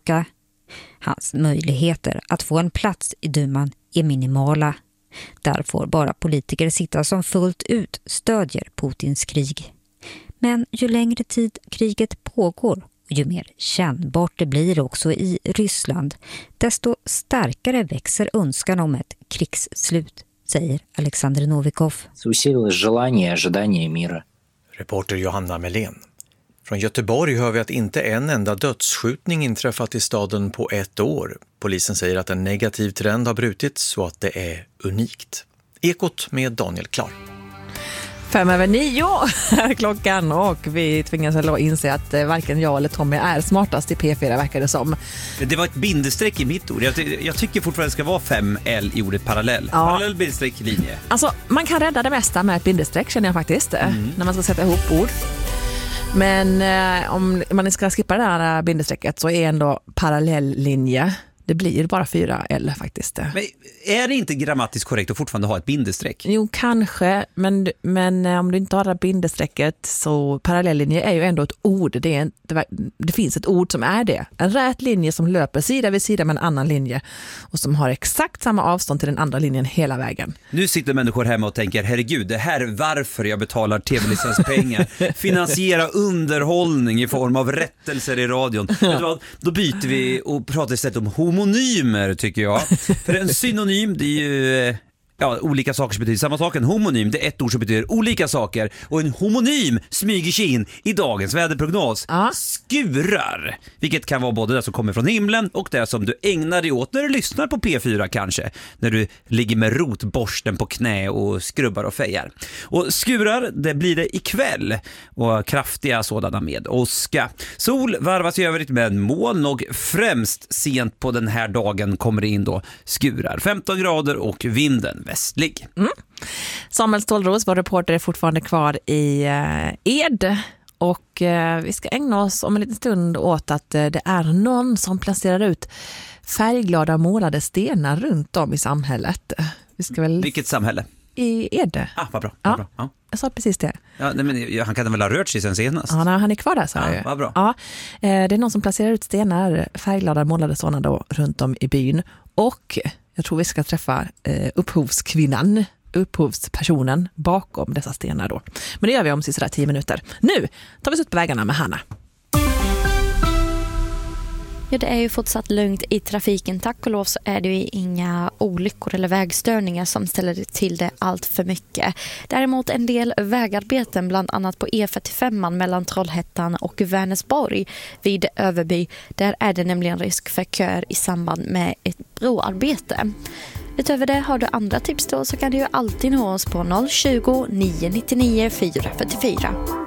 tillbaka. Hans möjligheter att få en plats i duman är minimala. Där får bara politiker sitta som fullt ut stödjer Putins krig. Men ju längre tid kriget pågår och ju mer kännbart det blir också i Ryssland, desto starkare växer önskan om ett krigsslut, säger Alexander Novikov. Reporter Johanna Melén. Från Göteborg hör vi att inte en enda dödsskjutning inträffat i staden på 1 år. Polisen säger att en negativ trend har brutits och att det är unikt. Ekot med Daniel Klar. 8:05 klockan och vi tvingas att inse att varken jag eller Tommy är smartast i P4 verkar det som. Det var ett bindestreck i mitt ord. Jag tycker fortfarande det ska vara 5L i ordet parallell. Ja. Parallell bindestreck linje. Alltså man kan rädda det mesta med ett bindestreck känner jag faktiskt. När man ska sätta ihop ord. Men om man ska skippa det här bindestrecket så är ändå parallelllinje. Det blir bara 4L faktiskt. Men är det inte grammatiskt korrekt att fortfarande ha ett bindestreck? Jo, kanske. Men om du inte har det bindestrecket så parallelllinje är ju ändå ett ord. Det finns ett ord som är det. En rät linje som löper sida vid sida med en annan linje och som har exakt samma avstånd till den andra linjen hela vägen. Nu sitter människor hemma och tänker, herregud, det här är varför jag betalar tv-licenspengar. Finansiera underhållning i form av rättelser i radion. Vet du vad? Då byter vi och pratar istället om homonymer tycker jag. För en synonym det är ju olika saker som betyder samma sak. En homonym det är ett ord som betyder olika saker. Och en homonym smyger sig in i dagens väderprognos. Skurar. Vilket kan vara både det som kommer från himlen och det som du ägnar dig åt när du lyssnar på P4 kanske. När du ligger med rotborsten på knä och skrubbar och fejar. Och skurar det blir det ikväll. Och kraftiga sådana med åska. Sol varvas i övrigt med moln och främst sent på den här dagen kommer det in då skurar. 15 grader och vinden västlig. Samuel Stålros, vår reporter, är fortfarande kvar i Ed och vi ska ägna oss om en liten stund åt att det är någon som placerar ut färgglada målade stenar runt om i samhället. Vi ska väl... Vilket samhälle? I Ed. Vad bra. Ja, bra. Ja. Jag sa precis det. Ja, men han kan väl ha rört sig sen senast? Ja, han är kvar där, sa jag. Vad bra. Ja, det är någon som placerar ut stenar, färgglada målade sådana då, runt om i byn. Och jag tror vi ska träffa upphovspersonen bakom dessa stenar då. Men det gör vi om sådär 10 minuter. Nu tar vi oss ut på vägarna med Hanna. Ja, det är ju fortsatt lugnt i trafiken. Tack och lov så är det ju inga olyckor eller vägstörningar som ställer till det allt för mycket. Däremot en del vägarbeten, bland annat på E45 mellan Trollhättan och Vänersborg vid Överby. Där är det nämligen risk för köer i samband med ett broarbete. Utöver det har du andra tips då så kan du ju alltid nå oss på 020 999 444.